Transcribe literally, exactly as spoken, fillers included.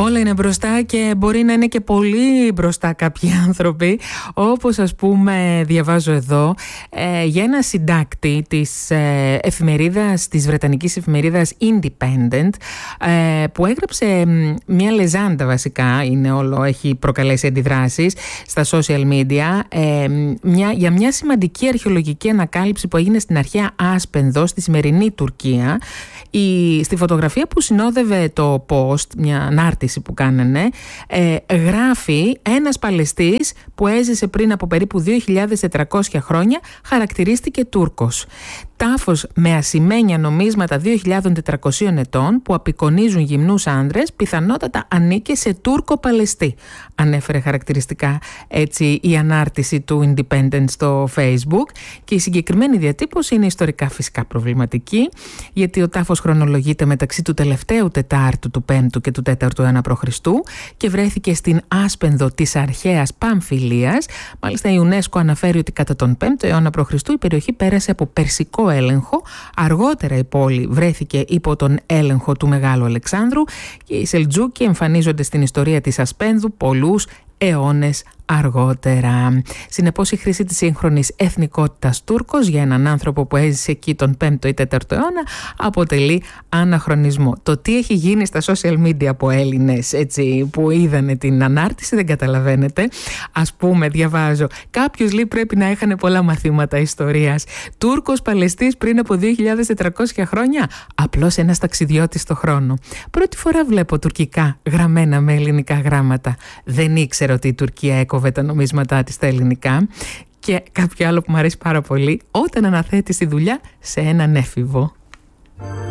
Όλα είναι μπροστά και μπορεί να είναι και πολύ μπροστά κάποιοι άνθρωποι, όπως ας πούμε διαβάζω εδώ ε, για ένα συντάκτη της ε, εφημερίδας, της βρετανικής εφημερίδας Independent, ε, που έγραψε μια λεζάντα, βασικά είναι όλο, έχει προκαλέσει αντιδράσεις στα social media, ε, μια, για μια σημαντική αρχαιολογική ανακάλυψη που έγινε στην αρχαία Άσπενδο στη σημερινή Τουρκία. Η, στη φωτογραφία που συνόδευε το post, μια ανάρτηση που κάνανε, ε, γράφει ένας Παλαιστής που έζησε πριν από περίπου δύο χιλιάδες τετρακόσια χρόνια, χαρακτηρίστηκε Τούρκος. Τάφος με ασημένια νομίσματα δύο χιλιάδες τετρακοσίων ετών που απεικονίζουν γυμνούς άνδρες, πιθανότατα ανήκε σε Τούρκο Παλαιστή. Ανέφερε χαρακτηριστικά έτσι η ανάρτηση του Independent στο Facebook, και η συγκεκριμένη διατύπωση είναι ιστορικά φυσικά προβληματική, γιατί ο τάφος χρονολογείται μεταξύ του τελευταίου τετάρτου του πέμπτου και του τέταρτου αιώνα π.Χ. και βρέθηκε στην Άσπενδο της αρχαίας Παμφιλίας. Μάλιστα η UNESCO αναφέρει ότι κατά τον πέμπτο αιώνα π.Χ. η περιοχή πέρασε από περσικό έλεγχο. Αργότερα η πόλη βρέθηκε υπό τον έλεγχο του Μεγάλου Αλεξάνδρου και οι Σελτζούκοι εμφανίζονται στην ιστορία της Ασπένδου πολλούς αιώνες αργότερα. Συνεπώς η χρήση της σύγχρονης εθνικότητας Τούρκος για έναν άνθρωπο που έζησε εκεί τον πέμπτο ή τέταρτο αιώνα αποτελεί αναχρονισμό. Το τι έχει γίνει στα social media από Έλληνες έτσι, που είδανε την ανάρτηση δεν καταλαβαίνετε. Ας πούμε, διαβάζω, κάποιος λέει πρέπει να έχανε πολλά μαθήματα ιστορίας. Τούρκος Παλαιστής πριν από δύο χιλιάδες τετρακόσια χρόνια. Απλώς ένας ταξιδιώτης στο χρόνο. Πρώτη φορά βλέπω τουρκικά γραμμένα με ελληνικά γράμματα. Δεν ήξερα ότι η Τουρκία έκοβε τα νομίσματά της στα ελληνικά. Και κάποιο άλλο που μου αρέσει πάρα πολύ, όταν αναθέτει τη δουλειά σε έναν έφηβο.